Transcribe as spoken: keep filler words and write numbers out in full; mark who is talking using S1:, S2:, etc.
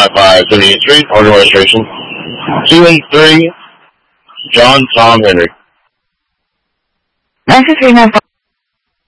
S1: five five seventy-eighth Street, order registration. two eight three, John Tom Henry.
S2: nine two three nine five.